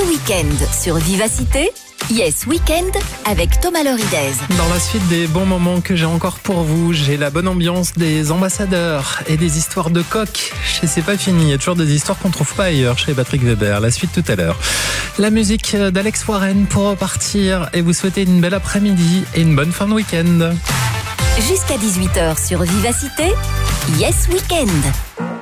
le week-end sur Vivacité. Yes Weekend avec Thomas Loridez. Dans la suite des bons moments que j'ai encore pour vous, j'ai la bonne ambiance des ambassadeurs et des histoires de coq. C'est pas fini, il y a toujours des histoires qu'on trouve pas ailleurs chez Patrick Weber. La suite tout à l'heure. La musique d'Alex Warren pour repartir et vous souhaiter une belle après-midi et une bonne fin de week-end. Jusqu'à 18h sur Vivacité. Yes Weekend.